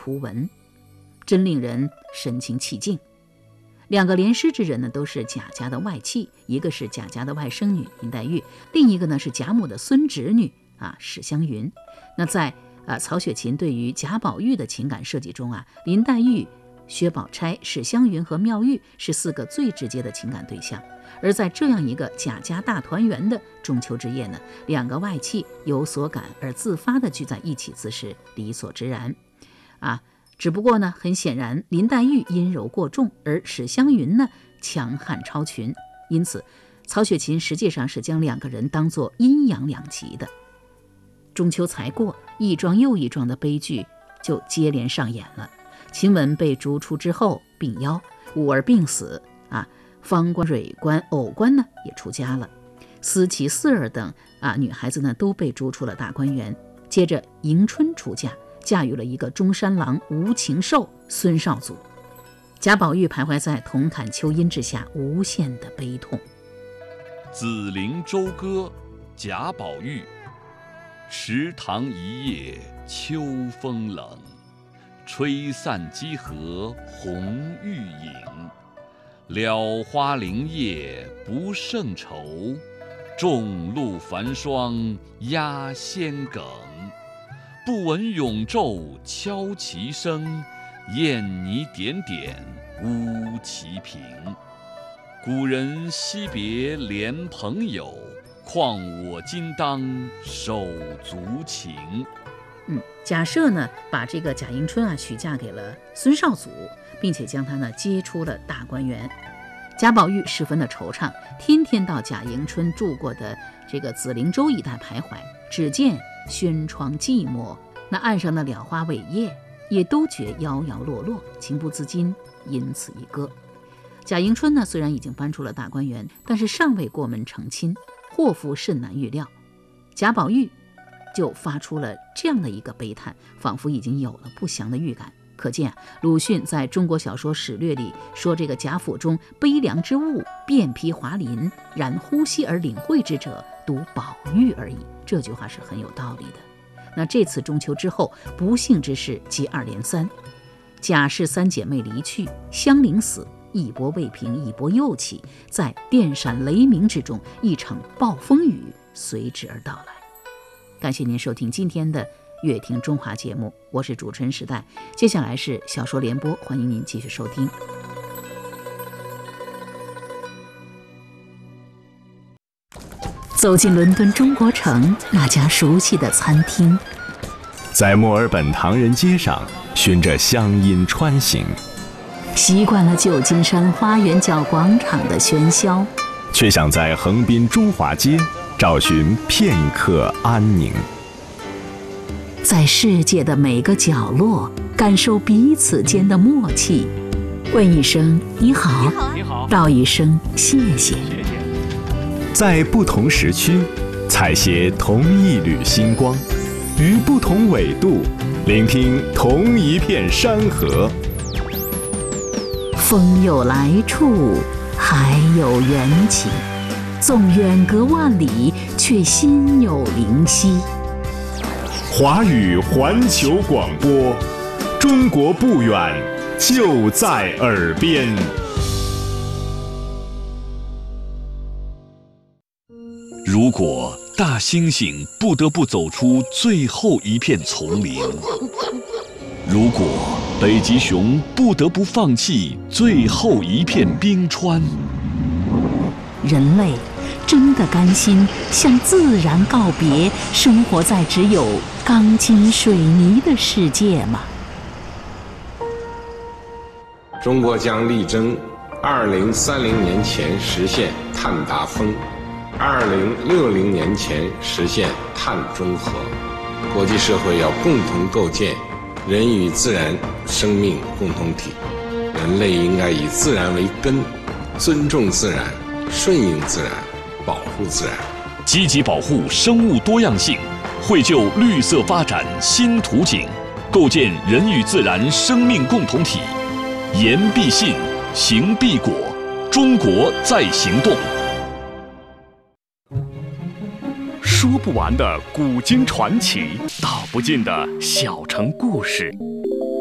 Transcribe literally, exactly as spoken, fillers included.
图文，真令人神清气静。两个联诗之人呢，都是贾家的外戚，一个是贾家的外甥女林黛玉，另一个呢是贾母的孙侄女啊史湘云。那在啊曹雪芹对于贾宝玉的情感设计中啊，林黛玉、薛宝钗、史湘云和妙玉是四个最直接的情感对象。而在这样一个贾家大团圆的中秋之夜呢，两个外戚有所感而自发地聚在一起，自是理所之然啊。只不过呢，很显然林黛玉阴柔过重，而史湘云呢强悍超群，因此曹雪芹实际上是将两个人当作阴阳两极的。中秋才过，一桩又一桩的悲剧就接连上演了。晴雯被逐出之后病夭，五儿病死啊，方官、蕊官、藕官呢也出家了，思琪、四儿等啊女孩子呢都被逐出了大观园。接着迎春出嫁，嫁与了一个中山狼无情兽孙绍祖。贾宝玉徘徊在铜槛秋阴之下，无限的悲痛。 紫菱舟歌，贾宝玉。池塘一夜秋风冷，吹散机河红玉影。蓼花凌叶不胜愁，众路繁霜压仙梗。不闻永昼敲其声，燕泥点点乌其平。古人惜别怜朋友，况我今当手足情。 嗯，贾赦呢把这个贾迎春啊许嫁给了孙绍祖，并且将她呢接出了大观园。贾宝玉十分的惆怅，天天到贾迎春住过的这个紫菱洲一带徘徊，只见轩窗寂寞，那岸上的蓼花苇叶也都觉摇摇落落，情不自禁因此一歌。贾迎春呢虽然已经搬出了大观园，但是尚未过门成亲，祸福甚难预料。贾宝玉就发出了这样的一个悲叹，仿佛已经有了不祥的预感。可见啊，鲁迅在中国小说史略里说，这个贾府中悲凉之物遍披华林，然呼吸而领会之者独宝玉而已，这句话是很有道理的。那这次中秋之后，不幸之事接二连三，贾氏三姐妹离去，香菱死，一波未平一波又起，在电闪雷鸣之中，一场暴风雨随之而到来。感谢您收听今天的乐听中华节目，我是主持人时代。接下来是小说联播，欢迎您继续收听。走进伦敦中国城那家熟悉的餐厅， 在墨尔本唐人街上循着乡音穿行， 习惯了旧金山花园角广场的喧嚣， 却想在横滨中华街找寻片刻安宁。 在世界的每个角落感受彼此间的默契，问一声你好，你好，道一声谢谢。 在不同时区采撷同一缕星光，于不同纬度聆听同一片山河。 风有来处，海有缘起，纵远隔万里，却心有灵犀。 华语环球广播，中国不远，就在耳边。 如果大猩猩不得不走出最后一片丛林，如果北极熊不得不放弃最后一片冰川， 人类真的甘心向自然告别，生活在只有钢筋水泥的世界吗？ 中国将力争二零三零年前实现碳达峰，二零六零年前实现碳中和。国际社会要共同构建人与自然生命共同体，人类应该以自然为根，尊重自然，顺应自然，保护自然， 积极保护生物多样性，绘就绿色发展新图景，构建人与自然生命共同体。言必信，行必果，中国在行动。 说不完的古今传奇，道不尽的小城故事，